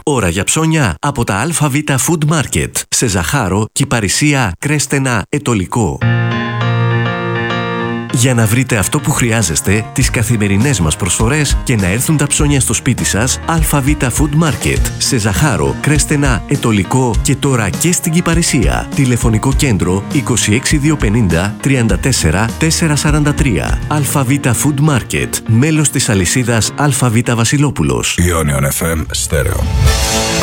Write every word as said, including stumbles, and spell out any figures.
Ώρα για ψώνια από τα ΑΒ Food Market σε Ζαχάρο, Κυπαρισία, Κρέστενα, Ετωλικό. Για να βρείτε αυτό που χρειάζεστε, τις καθημερινές μας προσφορές και να έρθουν τα ψώνια στο σπίτι σας, ΑΒ Food Market σε Ζαχάρο, Κρέστενα, Ετωλικό και τώρα και στην Κυπαρισία. Τηλεφωνικό κέντρο είκοσι έξι διακόσια πενήντα τριάντα τέσσερα τετρακόσια σαράντα τρία. ΑΒ Food Market, μέλος της αλυσίδας ΑΒ Βασιλόπουλος. Ionion εφ εμ Stereo.